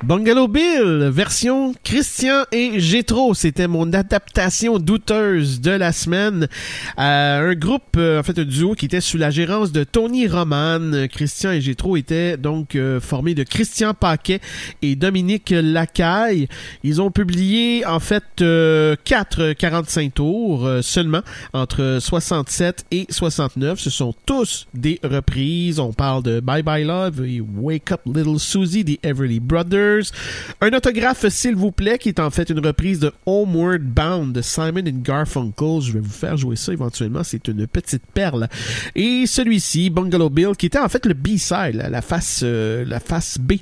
Bungalow Bill, version Christian et Gétro. C'était mon adaptation douteuse de la semaine. Un groupe, en fait un duo qui était sous la gérance de Tony Roman. Christian et Gétro étaient donc formés de Christian Paquet et Dominique Lacaille. Ils ont publié en fait 4 45 tours seulement entre 67 et 69. Ce sont tous des reprises. On parle de Bye Bye Love et Wake Up Little Susie des Everly Brothers. Un autographe, s'il vous plaît, qui est en fait une reprise de Homeward Bound de Simon & Garfunkel. Je vais vous faire jouer ça éventuellement, c'est une petite perle. Et celui-ci, Bungalow Bill, qui était en fait le B-side, la face B.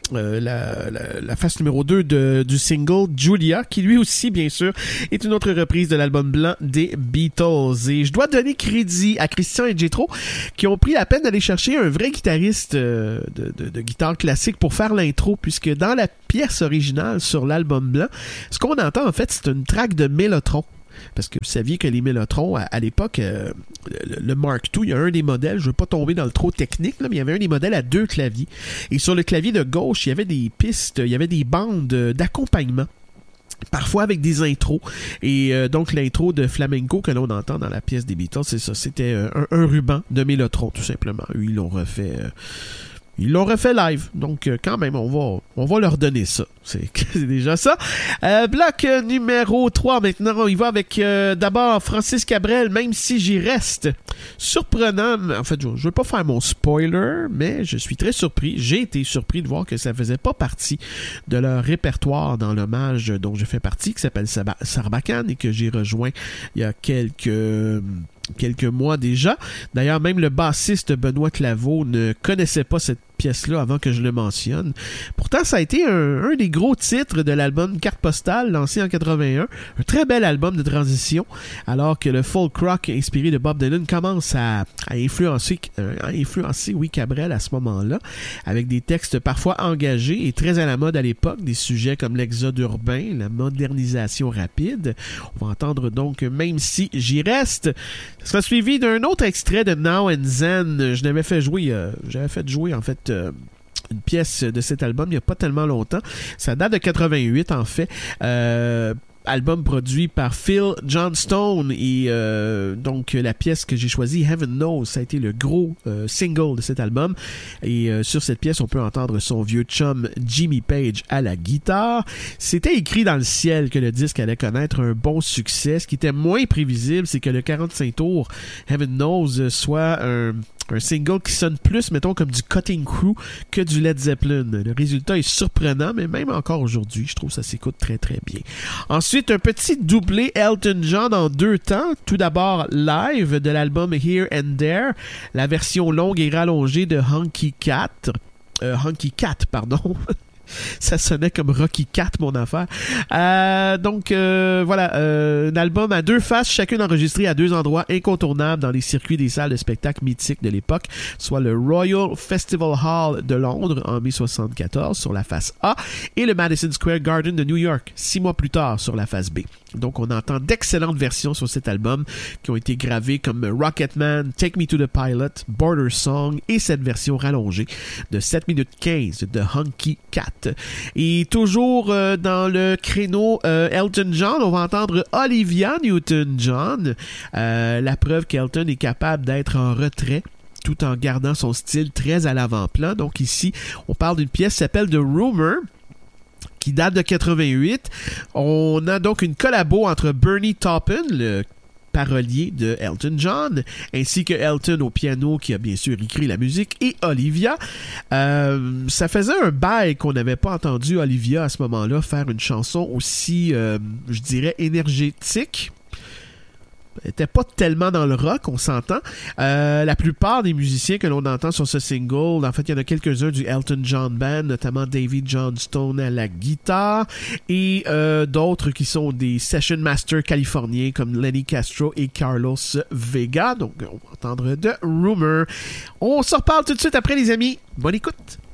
La face numéro 2 du single Julia, qui lui aussi, bien sûr, est une autre reprise de l'album blanc des Beatles. Et je dois donner crédit à Christian et Gétro qui ont pris la peine d'aller chercher un vrai guitariste de guitare classique pour faire l'intro, puisque dans la pièce originale sur l'album blanc, ce qu'on entend en fait, c'est une track de Mellotron. Parce que vous saviez que les Mellotrons, à l'époque, le Mark II, il y a un des modèles, je ne veux pas tomber dans le trop technique, là, mais il y avait un des modèles à 2 claviers. Et sur le clavier de gauche, il y avait des pistes, il y avait des bandes d'accompagnement. Parfois avec des intros. Et donc l'intro de Flamenco que l'on entend dans la pièce des Beatles, c'est ça. C'était un ruban de Mellotron, tout simplement. Eux, ils l'ont refait... Ils l'ont refait live, donc quand même, on va leur donner ça. C'est déjà ça. Bloc numéro 3, maintenant, on y va avec d'abord Francis Cabrel, Même si j'y reste. Surprenant, en fait, je veux pas faire mon spoiler, mais je suis très surpris. J'ai été surpris de voir que ça faisait pas partie de leur répertoire dans l'hommage dont je fais partie, qui s'appelle Sarbacane, et que j'ai rejoint il y a quelques mois déjà. D'ailleurs, même le bassiste Benoît Claveau ne connaissait pas cette pièce-là avant que je le mentionne. Pourtant, ça a été un des gros titres de l'album Carte Postale, lancé en 81. Un très bel album de transition, alors que le folk rock inspiré de Bob Dylan commence à influencer Cabrel à ce moment-là, avec des textes parfois engagés et très à la mode à l'époque, des sujets comme l'exode urbain, la modernisation rapide. On va entendre donc Même si j'y reste. Ça sera suivi d'un autre extrait de Now and Zen. J'avais fait jouer en fait une pièce de cet album il n'y a pas tellement longtemps. Ça date de 88 en fait. Album produit par Phil Johnstone et donc la pièce que j'ai choisie, Heaven Knows, ça a été le gros single de cet album et sur cette pièce on peut entendre son vieux chum Jimmy Page à la guitare. C'était écrit dans le ciel que le disque allait connaître un bon succès. Ce qui était moins prévisible, c'est que le 45 tours Heaven Knows soit un single qui sonne plus, mettons, comme du Cutting Crew que du Led Zeppelin. Le résultat est surprenant, mais même encore aujourd'hui, je trouve que ça s'écoute très très bien. Ensuite, un petit doublé Elton John en 2 temps. Tout d'abord, live de l'album Here and There, la version longue et rallongée de Honky Cat, pardon. Ça sonnait comme Rocky Cat, mon affaire. Donc, voilà, un album à 2 faces, chacune enregistrée à 2 endroits incontournables dans les circuits des salles de spectacle mythiques de l'époque, soit le Royal Festival Hall de Londres en mai 74 sur la face A et le Madison Square Garden de New York 6 mois plus tard sur la face B. Donc, on entend d'excellentes versions sur cet album qui ont été gravées comme Rocketman, Take Me to the Pilot, Border Song et cette version rallongée de 7 minutes 15 de Honky Cat. Et toujours dans le créneau Elton John, on va entendre Olivia Newton-John, la preuve qu'Elton est capable d'être en retrait tout en gardant son style très à l'avant-plan. Donc ici, on parle d'une pièce qui s'appelle The Rumor, qui date de 88. On a donc une collabo entre Bernie Taupin, le parolier de Elton John, ainsi que Elton au piano, qui a bien sûr écrit la musique, et Olivia. Ça faisait un bail qu'on n'avait pas entendu Olivia à ce moment-là faire une chanson aussi, je dirais, énergétique. Elle n'était pas tellement dans le rock, on s'entend. La plupart des musiciens que l'on entend sur ce single, en fait, il y en a quelques-uns du Elton John Band, notamment David Johnstone à la guitare, et d'autres qui sont des session masters californiens comme Lenny Castro et Carlos Vega. Donc, on va entendre The Rumor. On se reparle tout de suite après, les amis. Bonne écoute!